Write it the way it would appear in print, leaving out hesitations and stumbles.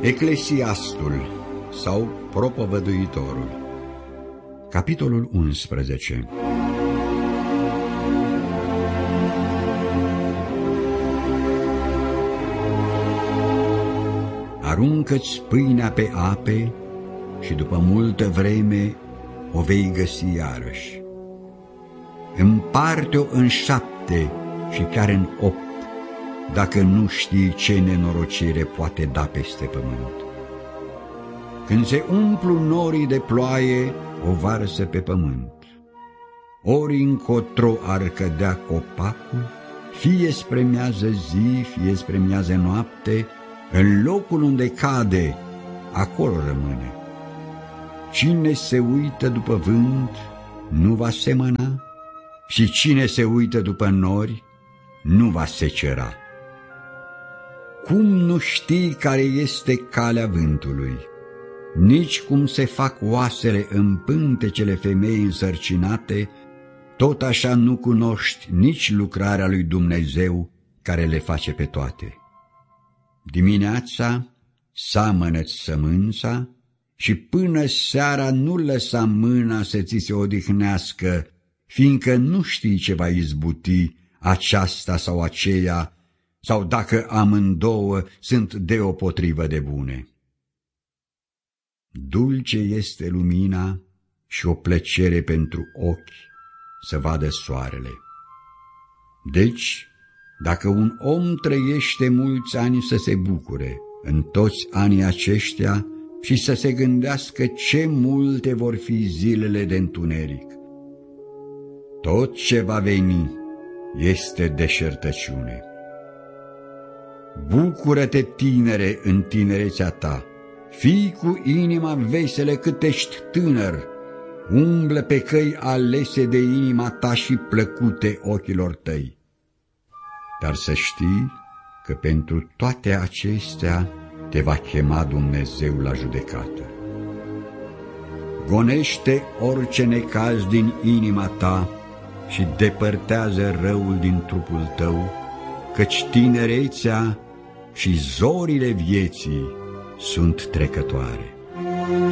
Eclesiastul sau propovăduitorul. Capitolul 11. Aruncă-ți pâinea pe ape și după multă vreme o vei găsi iarăși. Împarte-o în 7 și chiar în 8, dacă nu știi ce nenorocire poate da peste pământ. Când se umplu norii de ploaie, o varsă pe pământ. Ori încotro ar cădea copacul, fie spre miază zi, fie spre miază noapte, în locul unde cade, acolo rămâne. Cine se uită după vânt, nu va semăna, și cine se uită după nori, nu va secera. Cum nu știi care este calea vântului, nici cum se fac oasele în pântecele femeii însărcinate, tot așa nu cunoști nici lucrarea lui Dumnezeu care le face pe toate. Dimineața seamănă-ți sămânța și până seara nu lăsa mâna să ți se odihnească, fiindcă nu știi ce va izbuti aceasta sau aceea, sau dacă amândouă sunt deopotrivă de bune. Dulce este lumina și o plăcere pentru ochi să vadă soarele. Deci, dacă un om trăiește mulți ani să se bucure în toți anii aceștia și să se gândească ce multe vor fi zilele de întuneric. Tot ce va veni este deșertăciune. Bucură-te, tinere, în tinerețea ta, fii cu inima veselă cât ești tânăr, umblă pe căi alese de inima ta și plăcute ochilor tăi. Dar să știi că pentru toate acestea te va chema Dumnezeu la judecată. Gonește orice necaz din inima ta și depărtează răul din trupul tău, căci tinerețea și zorile vieții sunt trecătoare.